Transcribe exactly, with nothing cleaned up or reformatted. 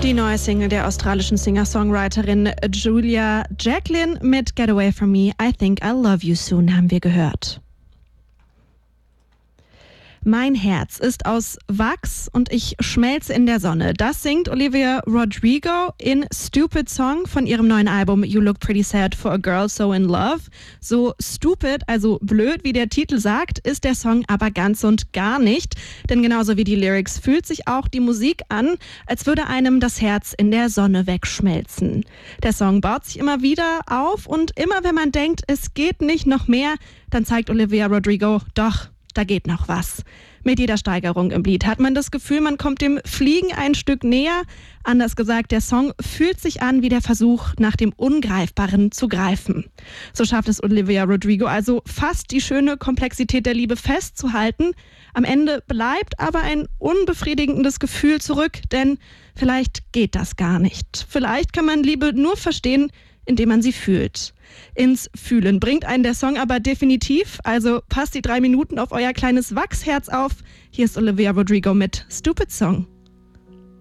Die neue Single der australischen Singer-Songwriterin Julia Jacklin mit Get Away From Me, I Think I'll Love You Soon haben wir gehört. Mein Herz ist aus Wachs und ich schmelze in der Sonne. Das singt Olivia Rodrigo in Stupid Song von ihrem neuen Album You Look Pretty Sad for a Girl So in Love. So stupid, also blöd, wie der Titel sagt, ist der Song aber ganz und gar nicht. Denn genauso wie die Lyrics fühlt sich auch die Musik an, als würde einem das Herz in der Sonne wegschmelzen. Der Song baut sich immer wieder auf und immer wenn man denkt, es geht nicht noch mehr, dann zeigt Olivia Rodrigo, doch, da geht noch was. Mit jeder Steigerung im Lied hat man das Gefühl, man kommt dem Fliegen ein Stück näher. Anders gesagt, der Song fühlt sich an wie der Versuch, nach dem Ungreifbaren zu greifen. So schafft es Olivia Rodrigo also fast die schöne Komplexität der Liebe festzuhalten. Am Ende bleibt aber ein unbefriedigendes Gefühl zurück, denn vielleicht geht das gar nicht. Vielleicht kann man Liebe nur verstehen, indem man sie fühlt. Ins Fühlen bringt einen der Song aber definitiv, also passt die drei Minuten auf euer kleines Wachsherz auf. Hier ist Olivia Rodrigo mit Stupid Song.